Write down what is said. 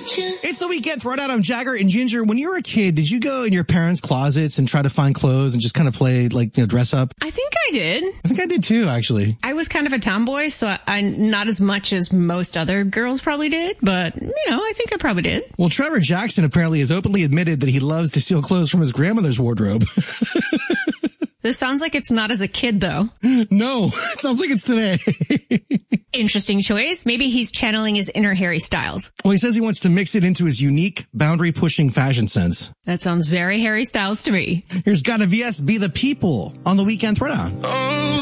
It's the weekend throwdown. I'm Jagger and Ginger. When you were a kid, did you go in your parents' closets and try to find clothes and just kind of play, like, dress up? I think I did. I think I did too, actually. I was kind of a tomboy, so I not as much as most other girls probably did, but, I think I probably did. Well, Trevor Jackson apparently has openly admitted that he loves to steal clothes from his grandmother's wardrobe. This sounds like it's not as a kid, though. No, it sounds like it's today. Interesting choice. Maybe he's channeling his inner Harry Styles. Well, he says he wants to mix it into his unique, boundary-pushing fashion sense. That sounds very Harry Styles to me. Here's Gotta VS Be the People on the Weekend Throwdown.